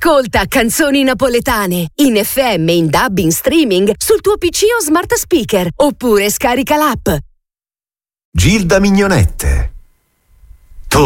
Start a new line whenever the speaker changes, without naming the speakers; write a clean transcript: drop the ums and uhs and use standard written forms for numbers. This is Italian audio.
Ascolta canzoni napoletane in FM, in DAB, in streaming sul tuo PC o smart speaker, oppure scarica l'app.
Gilda Mignonette.